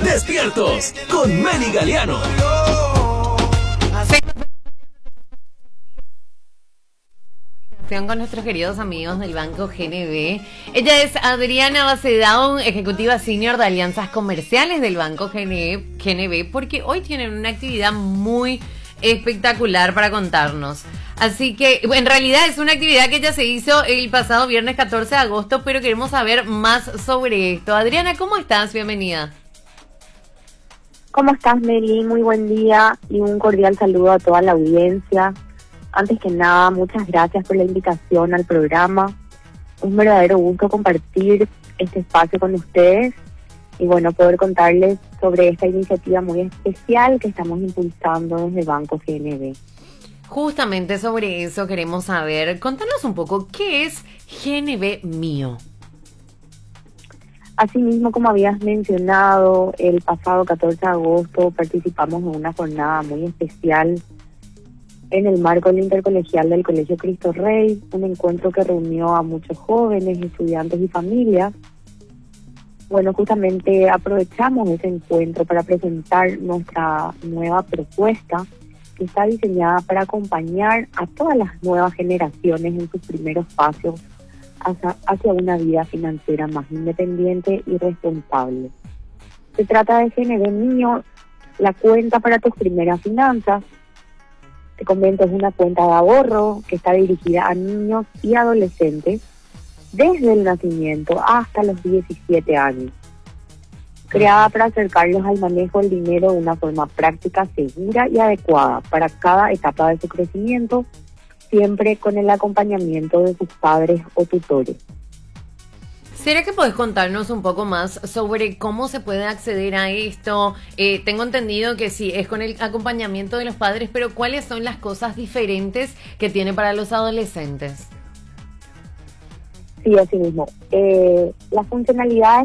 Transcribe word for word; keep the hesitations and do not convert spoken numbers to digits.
Despiertos con Meli Galeano. Con nuestros queridos amigos del Banco G N B. Ella es Adriana Bacedaun, ejecutiva senior de alianzas comerciales del Banco G N B, porque hoy tienen una actividad muy espectacular para contarnos. Así que, en realidad es una actividad que ya se hizo el pasado viernes catorce de agosto, pero queremos saber más sobre esto. Adriana, ¿cómo estás? Bienvenida. ¿Cómo estás, Meli? Muy buen día y un cordial saludo a toda la audiencia. Antes que nada, muchas gracias por la invitación al programa. Un verdadero gusto compartir este espacio con ustedes y bueno, poder contarles sobre esta iniciativa muy especial que estamos impulsando desde Banco G N B. Justamente sobre eso queremos saber. Contanos un poco, ¿qué es G N B Mío? Asimismo, como habías mencionado, el pasado catorce de agosto participamos en una jornada muy especial en el marco del Intercolegial del Colegio Cristo Rey, un encuentro que reunió a muchos jóvenes, estudiantes y familias. Bueno, justamente aprovechamos ese encuentro para presentar nuestra nueva propuesta que está diseñada para acompañar a todas las nuevas generaciones en sus primeros pasos hacia, hacia una vida financiera más independiente y responsable. Se trata de G N B Mío, la cuenta para tus primeras finanzas. Te comento, es una cuenta de ahorro que está dirigida a niños y adolescentes desde el nacimiento hasta los diecisiete años. Creada para acercarlos al manejo del dinero de una forma práctica, segura y adecuada para cada etapa de su crecimiento, siempre con el acompañamiento de sus padres o tutores. ¿Será que podés contarnos un poco más sobre cómo se puede acceder a esto? Eh, tengo entendido que sí, es con el acompañamiento de los padres, pero ¿cuáles son las cosas diferentes que tiene para los adolescentes? Sí, así mismo. Eh, las funcionalidades